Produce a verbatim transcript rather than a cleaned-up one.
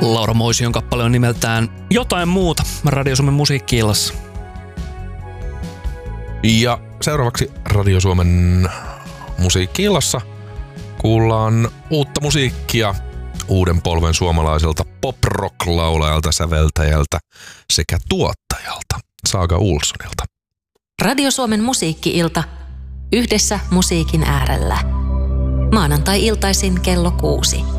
Laura Moision kappale on nimeltään Jotain muuta Radio Suomen musiikki-illassa. Ja seuraavaksi Radio Suomen musiikki-illassa kuullaan uutta musiikkia uuden polven suomalaiselta pop-rock-laulajalta, säveltäjältä sekä tuottajalta Saga Olssonilta. Radio Suomen musiikki-ilta yhdessä musiikin äärellä. Maanantai-iltaisin kello kuusi.